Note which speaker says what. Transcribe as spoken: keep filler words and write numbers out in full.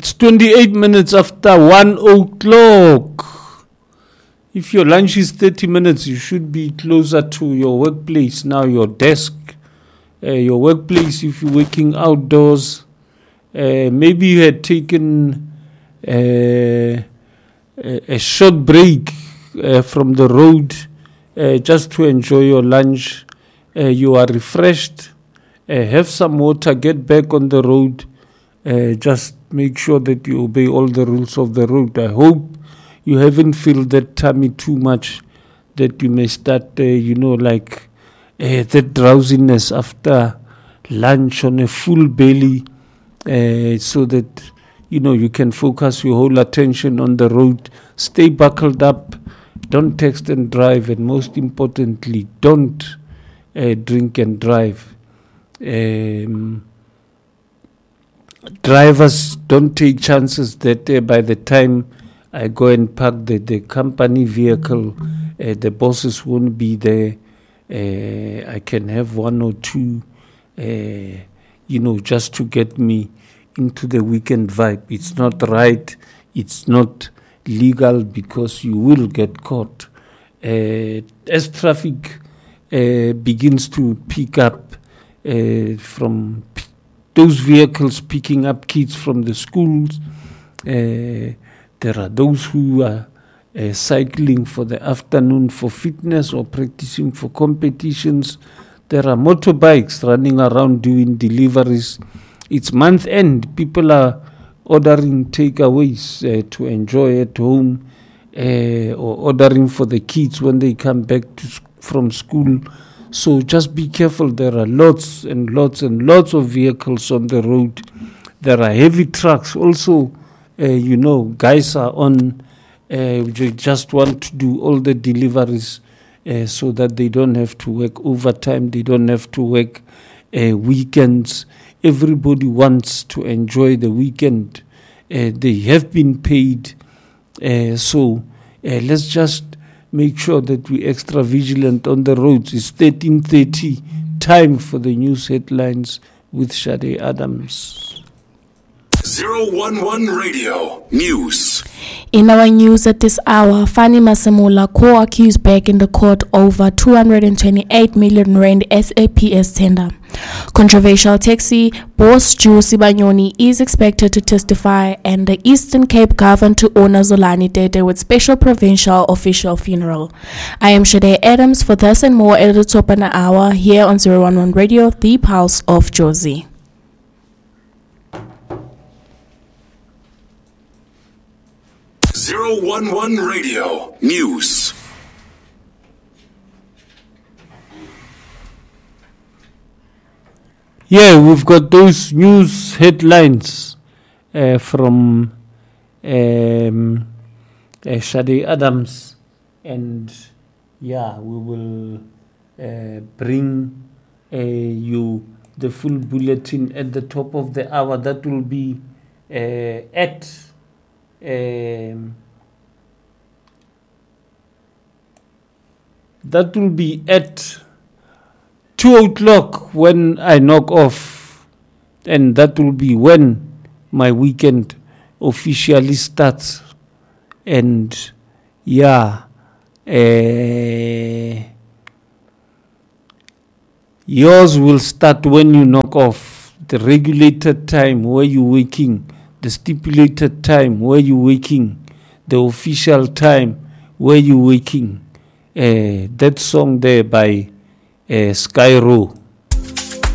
Speaker 1: It's twenty-eight minutes after one o'clock. If your lunch is thirty minutes, you should be closer to your workplace now, your desk. Uh, your workplace, if you're working outdoors, uh, maybe you had taken uh, a, a short break uh, from the road uh, just to enjoy your lunch. Uh, you are refreshed. Uh, have some water, get back on the road. Uh, just make sure that you obey all the rules of the road. I hope you haven't filled that tummy too much that you may start, uh, you know, like uh, that drowsiness after lunch on a full belly, uh, so that, you know, you can focus your whole attention on the road. Stay buckled up. Don't text and drive. And most importantly, don't uh, drink and drive. Um, Drivers, don't take chances that uh, by the time I go and park the, the company vehicle, uh, the bosses won't be there. Uh, I can have one or two, uh, you know, just to get me into the weekend vibe. It's not right. It's not legal because you will get caught. Uh, as traffic uh, begins to pick up uh, from p- those vehicles picking up kids from the schools. Uh, there are those who are uh, cycling for the afternoon for fitness or practicing for competitions. There are motorbikes running around doing deliveries. It's month end. People are ordering takeaways uh, to enjoy at home, uh, or ordering for the kids when they come back to sc- from school. So just be careful. There are lots and lots and lots of vehicles on the road. There are heavy trucks. Also, uh, you know, guys are on, uh, they just want to do all the deliveries uh, so that they don't have to work overtime. They don't have to work uh, weekends. Everybody wants to enjoy the weekend. Uh, they have been paid. Uh, so uh, let's just make sure that we're extra vigilant on the roads. It's thirteen thirty, time for the news headlines with Shade Adams.
Speaker 2: zero one one Radio News.
Speaker 3: In our news at this hour, Fani Masemola co-accused back in the court over two hundred twenty-eight million rand S A P S tender. Controversial taxi boss Joe Sibanyoni is expected to testify, and the Eastern Cape Governor to honor Zolani Tete with special provincial official funeral. I am Shade Adams. For this and more at the top of the hour here on zero one one Radio, the Pulse of Josie.
Speaker 2: zero one one Radio News.
Speaker 1: Yeah, we've got those news headlines uh, from um, uh, Shade Adams, and yeah, we will uh, bring uh, you the full bulletin at the top of the hour. That will be uh, at um, that will be at two o'clock when I knock off, and that will be when my weekend officially starts. And yeah, uh, yours will start when you knock off. The regulated time where you're working, the stipulated time where you're working, the official time where you're working. Uh, that song there by Uh, Skyro,